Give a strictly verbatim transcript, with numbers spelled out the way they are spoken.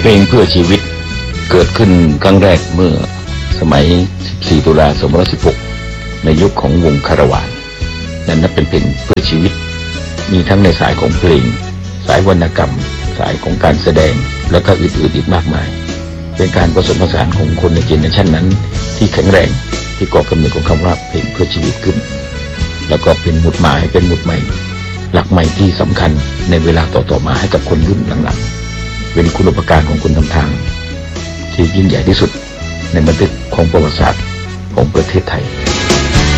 เพลงเพื่อชีวิตเกิดขึ้นครั้งแรกเมื่อสมัยสิบสี่ตุลาสองพันห้าร้อยสิบหกในยุคของวงคาราวานนั่นนับเป็นเพลงเพื่อชีวิตมีทั้งในสายของเพลงสายวรรณกรรมสายของการแสดงและก็อื่นๆอีกมากมายเป็นการผสมผสานของคนในเจเนอเรชันนั้นที่แข็งแรงที่ก่อกำเนิดของคำว่าเพลงเพื่อชีวิตขึ้นแล้วก็เป็นหมุดหมายเป็นหมุดใหม่หลักใหม่ที่สำคัญในเวลาต่อๆมาให้กับคนรุ่นหลังๆเป็นคุณูปการของคนทำทางที่ยิ่งใหญ่ที่สุดในบันทึกของประวัติศาสตร์ของประเทศไทย